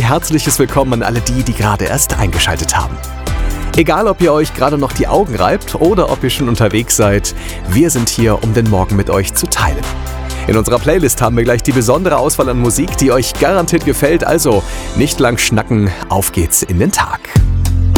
herzliches Willkommen an alle die gerade erst eingeschaltet haben. Egal, ob ihr euch gerade noch die Augen reibt oder ob ihr schon unterwegs seid, wir sind hier, um den Morgen mit euch zu teilen. In unserer Playlist haben wir gleich die besondere Auswahl an Musik, die euch garantiert gefällt, also nicht lang schnacken, auf geht's in den Tag.